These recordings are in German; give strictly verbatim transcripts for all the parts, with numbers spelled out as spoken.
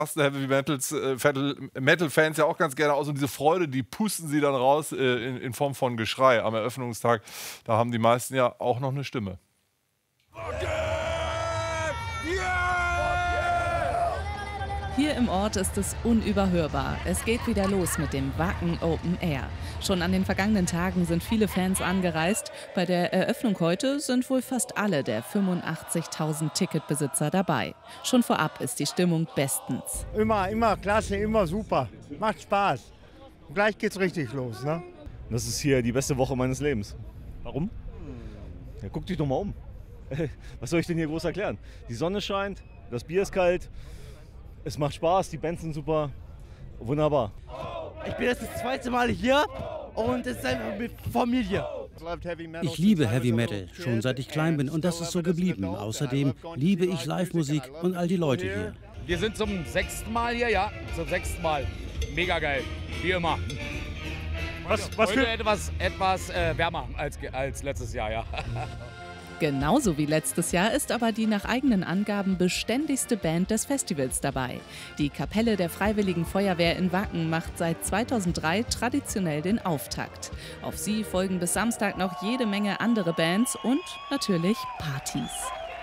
Heavy Metals, äh, Metal-Fans ja auch ganz gerne aus. Und diese Freude, die pusten sie dann raus äh, in, in Form von Geschrei am Eröffnungstag. Da haben die meisten ja auch noch eine Stimme. Hier im Ort ist es unüberhörbar. Es geht wieder los mit dem Wacken Open Air. Schon an den vergangenen Tagen sind viele Fans angereist. Bei der Eröffnung heute sind wohl fast alle der fünfundachtzigtausend Ticketbesitzer dabei. Schon vorab ist die Stimmung bestens. Immer, immer klasse, immer super. Macht Spaß. Und gleich geht's richtig los, ne? Das ist hier die beste Woche meines Lebens. Warum? Ja, guck dich doch mal um. Was soll ich denn hier groß erklären? Die Sonne scheint, das Bier ist kalt. Es macht Spaß, die Bands sind super, wunderbar. Ich bin jetzt das zweite Mal hier und es ist einfach mit Familie. Ich liebe Heavy Metal, schon seit ich klein bin, und das ist so geblieben. Außerdem liebe ich Live-Musik und all die Leute hier. Wir sind zum sechsten Mal hier, ja, zum sechsten Mal. Mega geil, wie immer. Was, was Heute für etwas, etwas äh, wärmer als, als letztes Jahr, ja. Genauso wie letztes Jahr ist aber die nach eigenen Angaben beständigste Band des Festivals dabei. Die Kapelle der Freiwilligen Feuerwehr in Wacken macht seit zweitausenddrei traditionell den Auftakt. Auf sie folgen bis Samstag noch jede Menge andere Bands und natürlich Partys.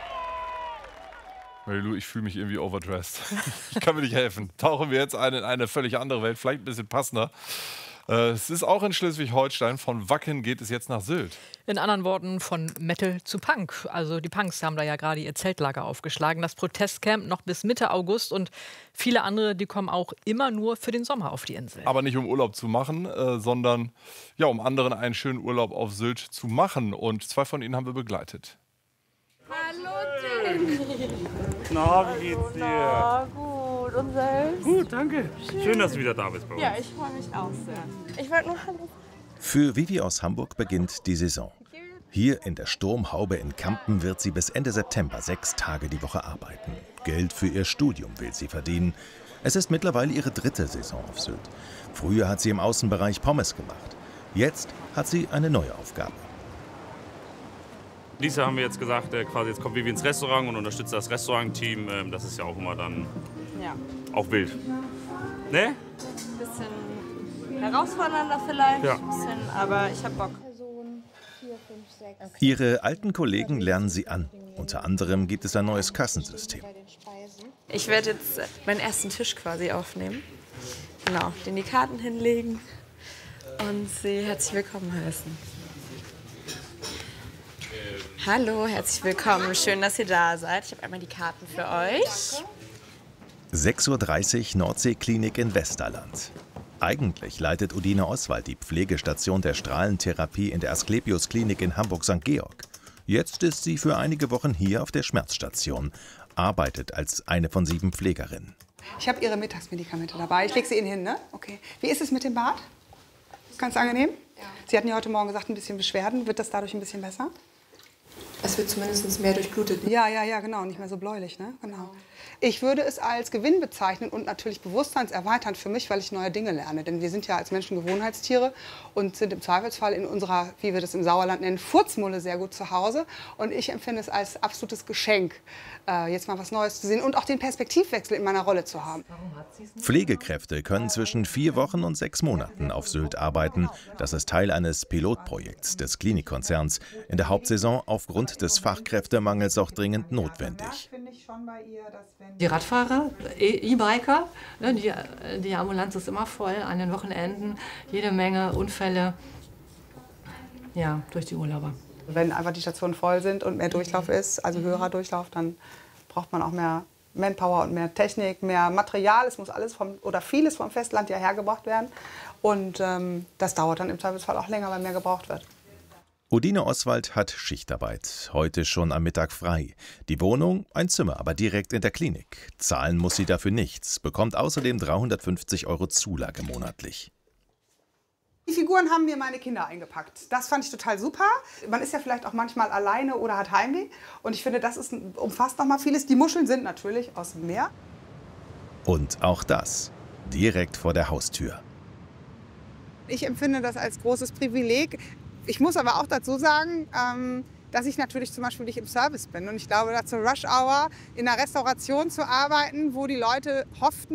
Marilu, ich fühle mich irgendwie overdressed. Ich kann mir nicht helfen. Tauchen wir jetzt ein in eine völlig andere Welt, vielleicht ein bisschen passender. Es ist auch in Schleswig-Holstein. Von Wacken geht es jetzt nach Sylt. In anderen Worten, von Metal zu Punk. Also die Punks haben da ja gerade ihr Zeltlager aufgeschlagen. Das Protestcamp noch bis Mitte August. Und viele andere, die kommen auch immer nur für den Sommer auf die Insel. Aber nicht um Urlaub zu machen, äh, sondern ja, um anderen einen schönen Urlaub auf Sylt zu machen. Und zwei von ihnen haben wir begleitet. Hallo Tim. Na, wie geht's dir? Na, gut. Und selbst? Gut, danke. Schön, Schön dass du wieder da bist bei uns. Ja, ich freue mich auch sehr. Ich wollte nur Hallo. Für Vivi aus Hamburg beginnt die Saison. Hier in der Sturmhaube in Kampen wird sie bis Ende September sechs Tage die Woche arbeiten. Geld für ihr Studium will sie verdienen. Es ist mittlerweile ihre dritte Saison auf Sylt. Früher hat sie im Außenbereich Pommes gemacht. Jetzt hat sie eine neue Aufgabe. Dieses Jahr haben wir jetzt gesagt, äh, quasi jetzt kommt Vivi ins Restaurant und unterstützt das Restaurantteam. Ähm, das ist ja auch immer dann ja. auch wild. Ne? Bisschen herausfordernder vielleicht, ja. ein bisschen, aber ich hab Bock. Ihre alten Kollegen lernen sie an. Unter anderem gibt es ein neues Kassensystem. Ich werde jetzt meinen ersten Tisch quasi aufnehmen. Genau, den die Karten hinlegen und sie herzlich willkommen heißen. Hallo, herzlich willkommen. Schön, dass ihr da seid. Ich habe einmal die Karten für euch. sechs Uhr dreißig Nordseeklinik in Westerland. Eigentlich leitet Udine Oswald die Pflegestation der Strahlentherapie in der Asklepios-Klinik in Hamburg-Sankt Georg. Jetzt ist sie für einige Wochen hier auf der Schmerzstation, arbeitet als eine von sieben Pflegerinnen. Ich habe Ihre Mittagsmedikamente dabei. Ich lege sie Ihnen hin, ne? Okay. Wie ist es mit dem Bad? Ganz angenehm? Ja. Sie hatten ja heute Morgen gesagt, ein bisschen Beschwerden. Wird das dadurch ein bisschen besser? Es wird zumindest mehr durchblutet. Ne? Ja, ja, ja, genau. Nicht mehr so bläulich, ne? Genau. Ich würde es als Gewinn bezeichnen und natürlich bewusstseinserweiternd für mich, weil ich neue Dinge lerne. Denn wir sind ja als Menschen Gewohnheitstiere und sind im Zweifelsfall in unserer, wie wir das im Sauerland nennen, Furzmulle sehr gut zu Hause. Und ich empfinde es als absolutes Geschenk, äh, jetzt mal was Neues zu sehen und auch den Perspektivwechsel in meiner Rolle zu haben. Pflegekräfte können zwischen vier Wochen und sechs Monaten auf Sylt arbeiten. Das ist Teil eines Pilotprojekts des Klinikkonzerns. In der Hauptsaison aufgrund des Fachkräftemangels auch dringend notwendig. Die Radfahrer, E-Biker, ne, die, die Ambulanz ist immer voll an den Wochenenden, jede Menge Unfälle, ja, durch die Urlauber. Wenn einfach die Stationen voll sind und mehr Durchlauf ist, also höherer Durchlauf, dann braucht man auch mehr Manpower und mehr Technik, mehr Material. Es muss alles vom, oder vieles vom Festland hierher gebracht werden. Und ähm, das dauert dann im Zweifelsfall auch länger, weil mehr gebraucht wird. Udine Oswald hat Schichtarbeit, heute schon am Mittag frei. Die Wohnung, ein Zimmer, aber direkt in der Klinik. Zahlen muss sie dafür nichts, bekommt außerdem dreihundertfünfzig Euro Zulage monatlich. Die Figuren haben mir meine Kinder eingepackt. Das fand ich total super. Man ist ja vielleicht auch manchmal alleine oder hat Heimweh. Und ich finde, das ist, umfasst noch mal vieles. Die Muscheln sind natürlich aus dem Meer. Und auch das, direkt vor der Haustür. Ich empfinde das als großes Privileg. Ich muss aber auch dazu sagen, ähm, dass ich natürlich zum Beispiel nicht im Service bin. Und ich glaube, da zur Rush Hour in einer Restauration zu arbeiten, wo die Leute hofften,